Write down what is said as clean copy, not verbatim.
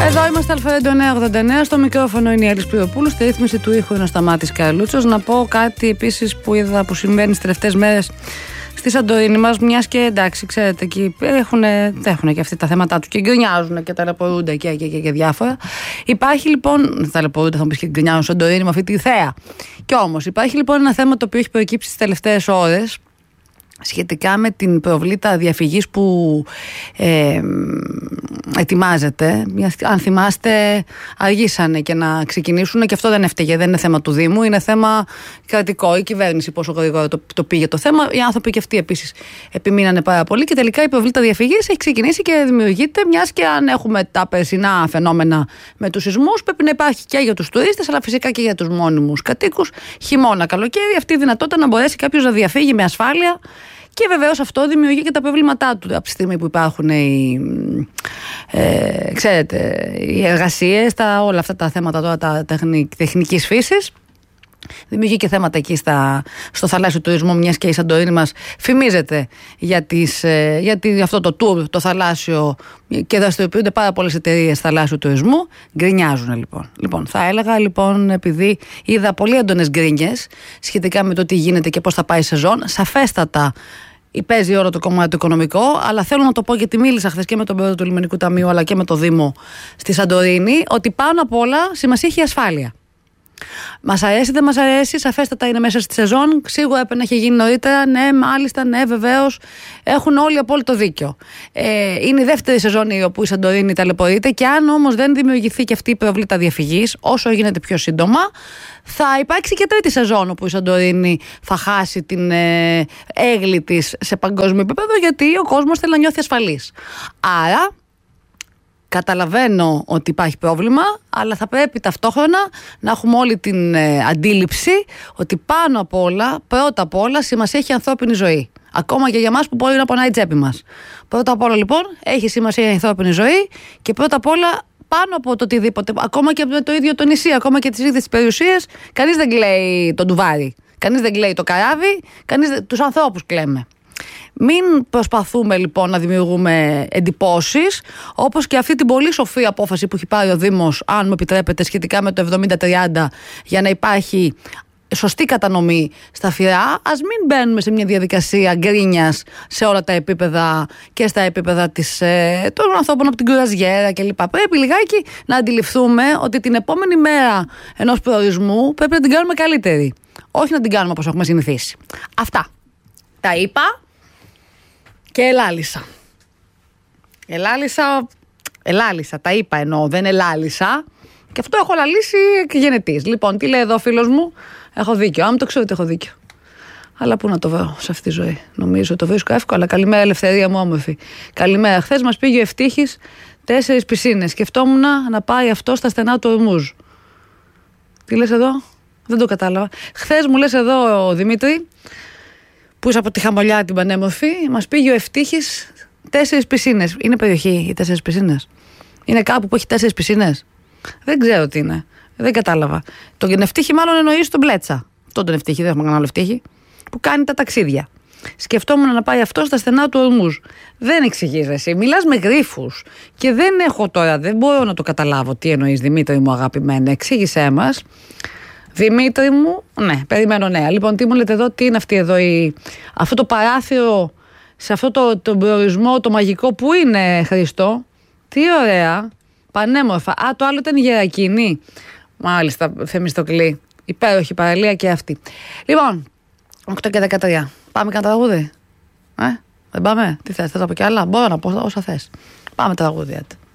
Εδώ είμαστε Αλφαρέντο 989. Στο μικρόφωνο είναι η Έλλης Πυροπούλου. Στη ρύθμιση του ήχου είναι ο Σταμάτης Καρλούτσος. Να πω κάτι επίσης που είδα που συμβαίνει τις τελευταίες μέρες στη Σαντορίνη μας. Μιας και εντάξει, ξέρετε, εκεί έχουν και αυτοί τα θέματα του και γκρινιάζουν και ταλαιπωρούνται και διάφορα. Υπάρχει λοιπόν. Ταλαιπωρούνται, θα μου πεις, και γκρινιάζουν Σαντορίνη με αυτή τη θέα. Κι όμως υπάρχει λοιπόν ένα θέμα το οποίο έχει προκύψει τις τελευταίες ώρες σχετικά με την προβλήτα διαφυγής που ετοιμάζεται. Αν θυμάστε, αργήσανε και να ξεκινήσουν και αυτό δεν έφταιγε, δεν είναι θέμα του Δήμου, είναι θέμα κρατικό. Η κυβέρνηση πόσο γρήγορα το πήγε το θέμα. Οι άνθρωποι και αυτοί επίσης επιμείνανε πάρα πολύ και τελικά η προβλήτα διαφυγής έχει ξεκινήσει και δημιουργείται, μιας και αν έχουμε τα περσινά φαινόμενα με τους σεισμούς, πρέπει να υπάρχει και για τους τουρίστες, αλλά φυσικά και για τους μόνιμους κατοίκους, χειμώνα, καλοκαίρι, αυτή η δυνατότητα να μπορέσει κάποιος να διαφύγει με ασφάλεια. Και βεβαίως αυτό δημιουργεί και τα προβλήματά του από τη στιγμή που υπάρχουν οι εργασίες, όλα αυτά τα θέματα τώρα τα τεχνικής φύσης. Δημιουργεί και θέματα εκεί στο θαλάσσιο τουρισμό, μιας και η Σαντορίνη μας φημίζεται για αυτό το tour, το θαλάσσιο, και δραστηριοποιούνται πάρα πολλές εταιρείες θαλάσσιου τουρισμού. Γκρινιάζουν λοιπόν. Θα έλεγα λοιπόν, επειδή είδα πολύ έντονες γκρίνιες σχετικά με το τι γίνεται και πώς θα πάει η σεζόν, σαφέστατα παίζει όλο το κομμάτι το οικονομικό, αλλά θέλω να το πω γιατί μίλησα χθες και με τον πρόεδρο του Λιμενικού Ταμείου αλλά και με το Δήμο στη Σαντορίνη, ότι πάνω απ' όλα σημασία έχει η ασφάλεια. Μας αρέσει, δεν μας αρέσει, σαφέστατα είναι μέσα στη σεζόν. Σίγουρα έπρεπε να έχει γίνει νωρίτερα. Ναι, μάλιστα, ναι, βεβαίως. Έχουν όλοι απόλυτο δίκιο. Είναι η δεύτερη σεζόν όπου η Σαντορίνη ταλαιπωρείται, και αν όμως δεν δημιουργηθεί και αυτή η προβλήτα διαφυγής, όσο γίνεται πιο σύντομα, θα υπάρξει και τρίτη σεζόν όπου η Σαντορίνη θα χάσει την έγκλη της σε παγκόσμιο επίπεδο, γιατί ο κόσμος θέλει να νιώθει ασφαλής. Άρα, καταλαβαίνω ότι υπάρχει πρόβλημα, αλλά θα πρέπει ταυτόχρονα να έχουμε όλη την αντίληψη ότι πάνω απ' όλα, πρώτα απ' όλα, σημασία έχει η ανθρώπινη ζωή. Ακόμα και για μας που μπορεί να πονάει η τσέπη μας. Πρώτα απ' όλα λοιπόν έχει σημασία η ανθρώπινη ζωή, και πρώτα απ' όλα, πάνω από το οτιδήποτε, ακόμα και με το ίδιο το νησί, ακόμα και τις ίδιες τις περιουσίες, κανείς δεν κλαίει τον τουβάρι, κανείς δεν κλαίει το καράβι, τους ανθρώπους κλαίμε. Μην προσπαθούμε λοιπόν να δημιουργούμε εντυπώσεις, όπως και αυτή την πολύ σοφή απόφαση που έχει πάρει ο Δήμος, αν μου επιτρέπετε, σχετικά με το 70-30, για να υπάρχει σωστή κατανομή στα φυρά. Ας μην μπαίνουμε σε μια διαδικασία γκρίνιας σε όλα τα επίπεδα, και στα επίπεδα των ανθρώπων από την κουραζιέρα κλπ. Πρέπει λιγάκι να αντιληφθούμε ότι την επόμενη μέρα ενός προορισμού πρέπει να την κάνουμε καλύτερη. Όχι να την κάνουμε όπως έχουμε συνηθίσει. Αυτά τα είπα. Και ελάλησα, τα είπα εννοώ, δεν ελάλησα. Και αυτό έχω λαλήσει και γενετής. Λοιπόν, τι λέει εδώ ο φίλος μου, έχω δίκιο. Αν το ξέρω ότι έχω δίκιο. Αλλά πού να το βρω σε αυτή τη ζωή. Νομίζω το βρίσκω εύκολα. Καλημέρα, ελευθερία μου όμορφη. Καλημέρα. Χθες μας πήγε ο Ευτύχης 4 πισίνες. Σκεφτόμουν να πάει αυτό στα στενά του Ορμούζ. Τι λες εδώ, δεν το κατάλαβα. Χθες μου λες εδώ ο Δημήτρη, που είσαι από τη Χαμολιά την πανέμορφη, μας πήγε ο Ευτύχης 4 πισίνες. Είναι περιοχή οι 4 πισίνες? Είναι κάπου που έχει 4 πισίνες? Δεν ξέρω τι είναι. Δεν κατάλαβα. Τον Ευτύχη μάλλον εννοείς τον Μπλέτσα. Τον Ευτύχη, δεν έχουμε κανένα άλλο Ευτύχη. Που κάνει τα ταξίδια. Σκεφτόμουν να πάει αυτό στα στενά του Ορμούζ. Δεν εξηγείς εσύ. Μιλάς με γρίφους. Και δεν μπορώ να το καταλάβω τι εννοείς, Δημήτρη μου αγαπημένα. Εξήγησέ μας. Δημήτρη μου, ναι, περιμένω νέα. Λοιπόν, τι μου λέτε εδώ, τι είναι αυτό το παράθυρο, σε αυτό τον προορισμό, το μαγικό, που είναι, Χριστό? Τι ωραία, πανέμορφα. Α, το άλλο ήταν η Γερακίνη. Μάλιστα, Θεμιστοκλή. Υπέροχη παραλία και αυτή. Λοιπόν, 8 και 13. Πάμε κανένα τραγούδι? Δεν πάμε? Τι θες, θες να πω κι άλλα? Μπορώ να πω όσα θες. Πάμε τραγούδι.